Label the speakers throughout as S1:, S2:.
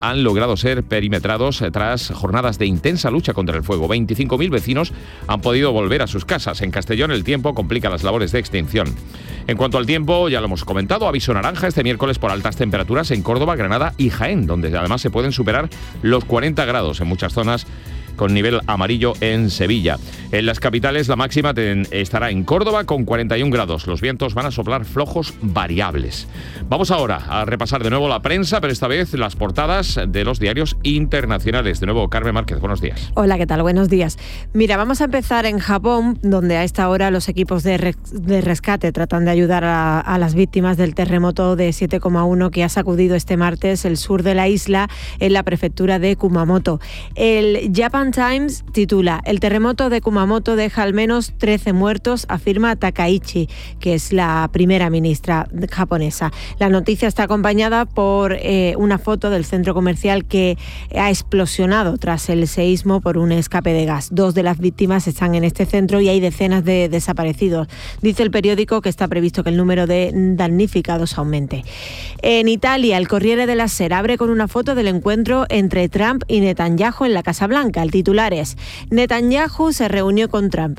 S1: han logrado ser perimetrados tras jornadas de intensa lucha contra el fuego. 25.000 vecinos han podido volver a sus casas. En Castellón el tiempo complica las labores de extinción. En cuanto al tiempo, ya lo hemos comentado, aviso naranja este miércoles por altas temperaturas en Córdoba, Granada y Jaén, donde además se pueden superar los 40 grados en muchas zonas, con nivel amarillo en Sevilla. En las capitales la máxima estará en Córdoba con 41 grados. Los vientos van a soplar flojos variables. Vamos ahora a repasar de nuevo la prensa, pero esta vez las portadas de los diarios internacionales. De nuevo, Carmen Márquez, buenos días.
S2: Hola, ¿qué tal? Buenos días. Mira, vamos a empezar en Japón, donde a esta hora los equipos de rescate tratan de ayudar a las víctimas del terremoto de 7,1 que ha sacudido este martes el sur de la isla en la prefectura de Kumamoto. El Japan Times titula: el terremoto de Kumamoto deja al menos 13 muertos, afirma Takaichi, que es la primera ministra japonesa. La noticia está acompañada por una foto del centro comercial que ha explosionado tras el seísmo por un escape de gas. 2 de las víctimas están en este centro y hay decenas de desaparecidos. Dice el periódico que está previsto que el número de damnificados aumente. En Italia, el Corriere della Sera abre con una foto del encuentro entre Trump y Netanyahu en la Casa Blanca. El titular es: Netanyahu se reunió con Trump.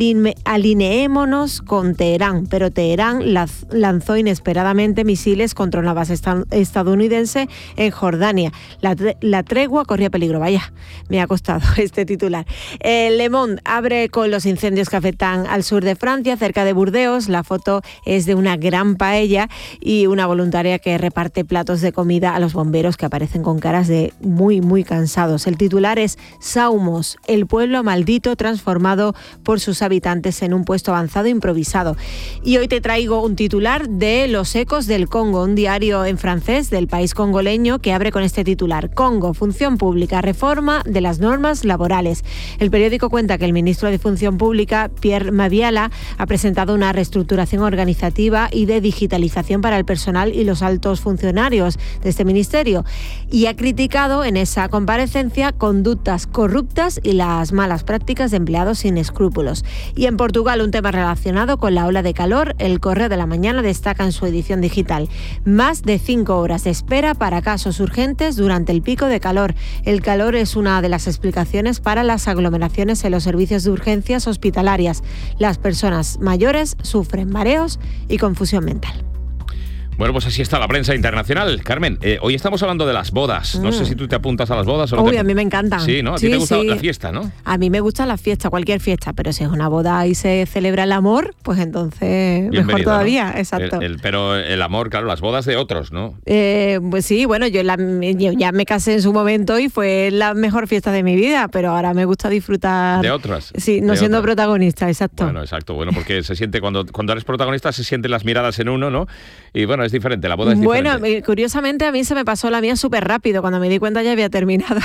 S2: Alineémonos con Teherán, pero Teherán lanzó inesperadamente misiles contra una base estadounidense en Jordania. La tregua corría peligro. Vaya, me ha costado este titular. Le Monde abre con los incendios que afectan al sur de Francia, cerca de Burdeos. La foto es de una gran paella y una voluntaria que reparte platos de comida a los bomberos, que aparecen con caras de muy cansados. El titular es: Saumos, el pueblo maldito transformado por sus habitantes en un puesto avanzado improvisado. Y hoy te traigo un titular de Los Ecos del Congo, un diario en francés del país congoleño que abre con este titular: Congo, función pública, reforma de las normas laborales. El periódico cuenta que el ministro de Función Pública, Pierre Mabiala, ha presentado una reestructuración organizativa y de digitalización para el personal y los altos funcionarios de este ministerio, y ha criticado en esa comparecencia conductas corruptas y las malas prácticas de empleados sin escrúpulos. Y en Portugal, un tema relacionado con la ola de calor, el Correo de la Mañana destaca en su edición digital: más de 5 horas de espera para casos urgentes durante el pico de calor. El calor es una de las explicaciones para las aglomeraciones en los servicios de urgencias hospitalarias. Las personas mayores sufren mareos y confusión mental.
S1: Bueno, pues así está la prensa internacional. Carmen, hoy estamos hablando de las bodas. No sé si tú te apuntas a las bodas o no.
S2: Uy, a mí me encantan.
S1: Sí, ¿no? A ti te gusta la fiesta, ¿no?
S2: A mí me gusta la fiesta, cualquier fiesta, pero si es una boda y se celebra el amor, pues entonces mejor todavía, ¿no? Exacto.
S1: Pero el amor, claro, las bodas de otros, ¿no?
S2: Pues sí, bueno, yo ya me casé en su momento y fue la mejor fiesta de mi vida, pero ahora me gusta disfrutar...
S1: De otras.
S2: Sí, no siendo protagonista, exacto.
S1: Bueno, exacto. Bueno, porque se siente, cuando eres protagonista, se sienten las miradas en uno, ¿no? Y bueno, es diferente, la boda es diferente.
S2: Bueno, curiosamente a mí se me pasó la mía súper rápido. Cuando me di cuenta ya había terminado.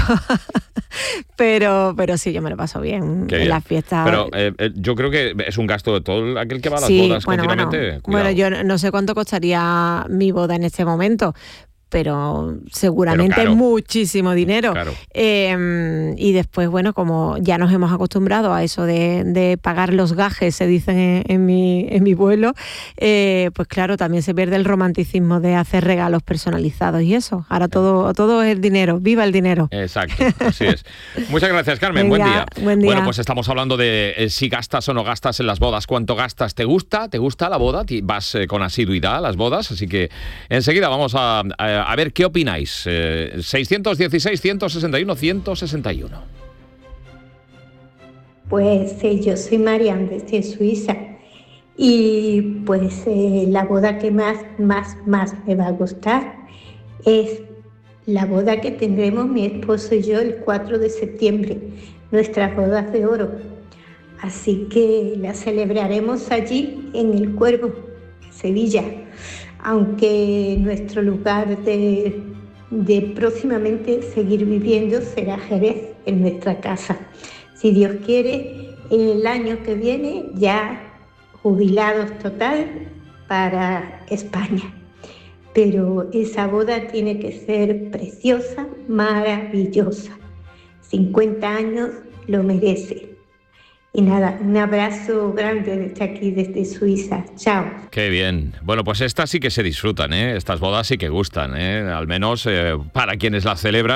S2: pero sí, yo me lo paso bien en las fiestas.
S1: Pero yo creo que es un gasto de todo aquel que va a las bodas continuamente.
S2: Bueno, yo no sé cuánto costaría mi boda en este momento, pero seguramente muchísimo dinero.
S1: Claro.
S2: Y después, bueno, como ya nos hemos acostumbrado a eso de pagar los gajes, se dicen en mi pueblo, pues claro, también se pierde el romanticismo de hacer regalos personalizados y eso. Ahora todo es el dinero. ¡Viva el dinero!
S1: Exacto, así es. Muchas gracias, Carmen.
S2: Venga, buen día.
S1: Bueno, pues estamos hablando de si gastas o no gastas en las bodas. ¿Cuánto gastas? ¿Te gusta la boda? ¿Vas con asiduidad a las bodas? Así que enseguida vamos a ver qué opináis. 616-161-161.
S3: Pues yo soy Marian desde Suiza y pues la boda que más me va a gustar es la boda que tendremos mi esposo y yo el 4 de septiembre, nuestras bodas de oro. Así que la celebraremos allí en El Cuervo, Sevilla. Aunque nuestro lugar de próximamente seguir viviendo será Jerez, en nuestra casa. Si Dios quiere, el año que viene ya jubilados total para España. Pero esa boda tiene que ser preciosa, maravillosa. 50 años lo merece. Y nada, un abrazo grande desde aquí, desde Suiza. Chao.
S1: Qué bien. Bueno, pues estas sí que se disfrutan, ¿eh? Estas bodas sí que gustan, ¿eh? Al menos para quienes las celebran.